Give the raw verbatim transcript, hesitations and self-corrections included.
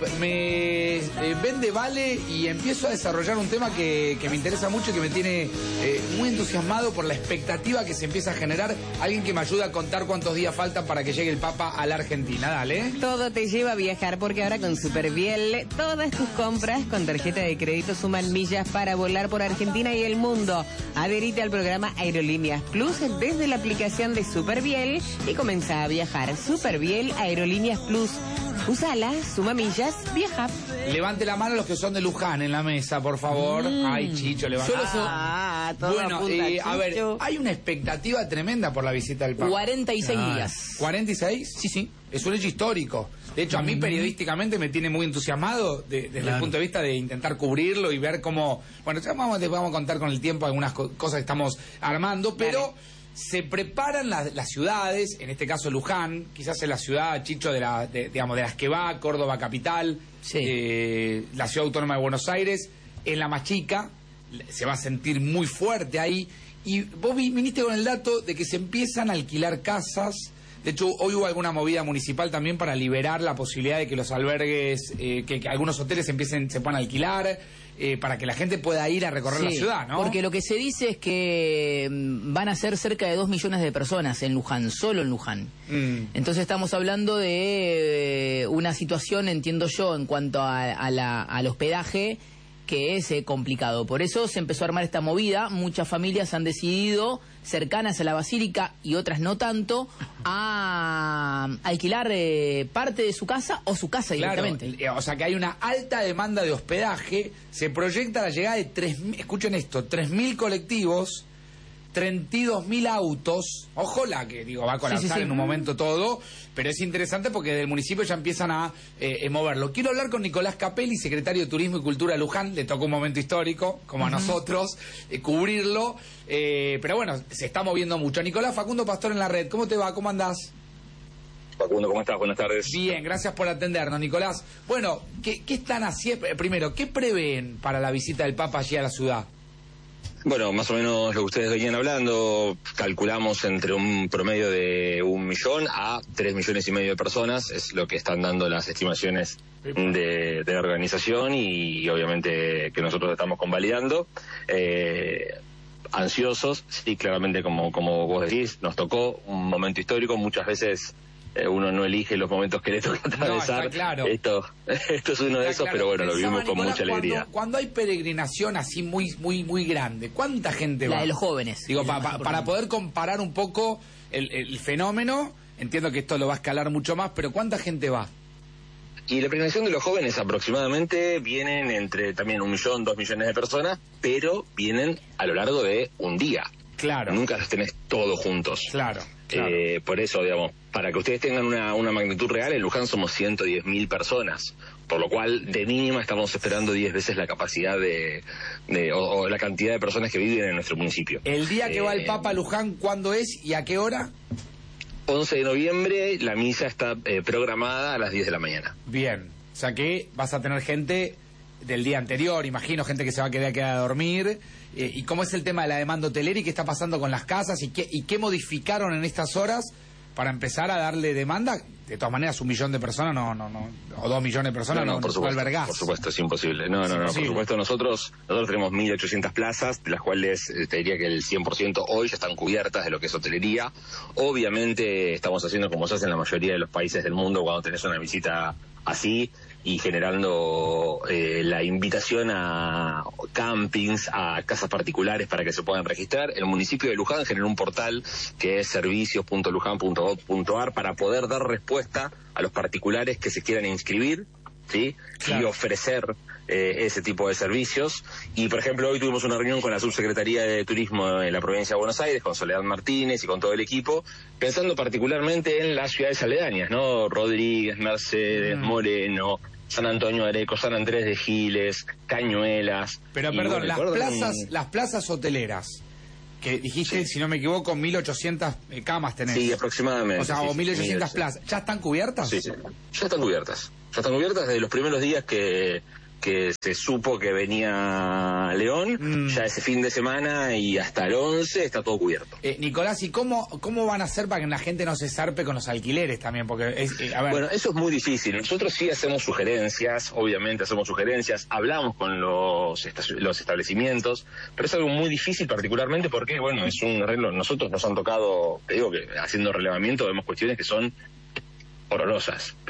me eh, vende Vale y empiezo a desarrollar un tema que, que me interesa mucho y que me tiene eh, muy entusiasmado por la expectativa que se empieza a generar. Alguien que me ayuda a contar cuántos días faltan para que llegue el Papa a la Argentina. Dale. Todo te lleva a viajar porque ahora con Superviel todas tus compras con tarjeta de crédito suman millas para volar por Argentina y el mundo. Adherite al programa Aerolíneas Plus desde la aplicación de Superviel y comienza a viajar. Superviel Aerolíneas Plus. Usala, suma millas, viaja. Levante la mano los que son de Luján en la mesa, por favor. Mm. Ay, Chicho, levanta. Ah, todo bueno, apunta, eh, a ver, Chicho. hay una expectativa tremenda por la visita del Papa. cuarenta y seis ah. días. ¿cuarenta y seis? Sí, sí. Es un hecho histórico. De hecho, a mí periodísticamente me tiene muy entusiasmado de, desde claro. el punto de vista de intentar cubrirlo y ver cómo... Bueno, ya vamos, vamos a contar con el tiempo algunas co cosas que estamos armando, pero... Vale. Se preparan las, las ciudades, en este caso Luján, quizás es la ciudad, Chicho, de, la, de, digamos, de las que va, Córdoba capital, sí. eh, la ciudad autónoma de Buenos Aires, es la más chica, se va a sentir muy fuerte ahí. Y vos viniste con el dato de que se empiezan a alquilar casas. De hecho, hoy hubo alguna movida municipal también para liberar la posibilidad de que los albergues, eh, que, que algunos hoteles empiecen, se puedan alquilar, eh, para que la gente pueda ir a recorrer sí, la ciudad, ¿no? Porque lo que se dice es que van a ser cerca de dos millones de personas en Luján, solo en Luján. Mm. Entonces estamos hablando de una situación, entiendo yo, en cuanto a, a la, al hospedaje, que es eh, complicado. Por eso se empezó a armar esta movida. Muchas familias han decidido, cercanas a la basílica y otras no tanto, a alquilar eh, parte de su casa o su casa claro, directamente. O sea que hay una alta demanda de hospedaje. Se proyecta la llegada de tres mil, escuchen esto, tres mil colectivos, treinta y dos mil autos. Ojalá que digo va a colapsar sí, sí, sí. en un momento todo, pero es interesante porque del municipio ya empiezan a eh, moverlo. Quiero hablar con Nicolás Capelli, secretario de Turismo y Cultura de Luján. Le tocó un momento histórico, como a uh-huh. nosotros, eh, cubrirlo. Eh, pero bueno, se está moviendo mucho. Nicolás, Facundo Pastor en la red. ¿Cómo te va? ¿Cómo andás? Facundo, ¿cómo estás? Buenas tardes. Bien, gracias por atendernos, Nicolás. Bueno, ¿qué, qué están haciendo? Primero, ¿qué prevén para la visita del Papa allí a la ciudad? Bueno, más o menos lo que ustedes venían hablando, calculamos entre un promedio de un millón a tres millones y medio de personas, es lo que están dando las estimaciones de, de la organización y, y obviamente que nosotros estamos convalidando. Eh, ansiosos, sí, claramente como, como vos decís, nos tocó un momento histórico, muchas veces... Eh, uno no elige los momentos que le toca atravesar. No, claro. Esto, esto es uno de esos, claro, pero bueno, lo vivimos con Nicolás, mucha alegría. Cuando, cuando hay peregrinación así muy muy muy grande, ¿cuánta gente la va? La de los jóvenes. Digo, pa, pa, para poder comparar un poco el, el fenómeno, entiendo que esto lo va a escalar mucho más, pero ¿cuánta gente va? Y la peregrinación de los jóvenes aproximadamente vienen entre también un millón, dos millones de personas, pero vienen a lo largo de un día. Claro. Nunca los tenés todos juntos. Claro. Claro. Eh, por eso, digamos, para que ustedes tengan una, una magnitud real, en Luján somos ciento diez mil personas, por lo cual de mínima estamos esperando diez veces la capacidad de, de o, o la cantidad de personas que viven en nuestro municipio. El día que eh, va el Papa a Luján, ¿cuándo es y a qué hora? once de noviembre, la misa está eh, programada a las diez de la mañana. Bien, o sea que vas a tener gente del día anterior, imagino, gente que se va a quedar, quedar a dormir. Eh, ¿Y cómo es el tema de la demanda hotelera y qué está pasando con las casas y qué, y qué modificaron en estas horas para empezar a darle demanda? De todas maneras, un millón de personas no, no, no, o dos millones de personas no, no, no, por no supuesto, albergás. Por supuesto, es imposible. No, es no, imposible. no, por supuesto, nosotros nosotros tenemos mil ochocientas plazas, de las cuales eh, te diría que el cien por ciento hoy ya están cubiertas de lo que es hotelería. Obviamente estamos haciendo como se hace en la mayoría de los países del mundo cuando tenés una visita así, y generando eh, la invitación a campings, a casas particulares para que se puedan registrar. El municipio de Luján generó un portal que es servicios punto luján punto gov punto ar para poder dar respuesta a los particulares que se quieran inscribir, ¿sí? Claro. Y ofrecer eh, ese tipo de servicios. Y por ejemplo, hoy tuvimos una reunión con la Subsecretaría de Turismo en la provincia de Buenos Aires, con Soledad Martínez y con todo el equipo, pensando particularmente en las ciudades aledañas, ¿no? Rodríguez, Mercedes, mm. Moreno, San Antonio de Areco, San Andrés de Giles, Cañuelas. Pero y, perdón, bueno, las plazas, un... las plazas hoteleras, que dijiste, sí. si no me equivoco, mil ochocientas eh, camas tenés. Sí, aproximadamente. O sea, sí, o mil ochocientas mil ochocientas plazas. ¿Ya están cubiertas? Sí, sí, ya están cubiertas. Ya están cubiertas desde los primeros días que, que se supo que venía León, mm. ya ese fin de semana y hasta el once está todo cubierto. Eh, Nicolás, ¿y cómo, cómo van a hacer para que la gente no se zarpe con los alquileres también? Porque es, eh, a ver... Bueno, eso es muy difícil. Nosotros sí hacemos sugerencias, obviamente hacemos sugerencias, hablamos con los, los establecimientos, pero es algo muy difícil particularmente porque, bueno, es un arreglo. Nosotros nos han tocado, te digo que haciendo relevamiento vemos cuestiones que son horrorosas.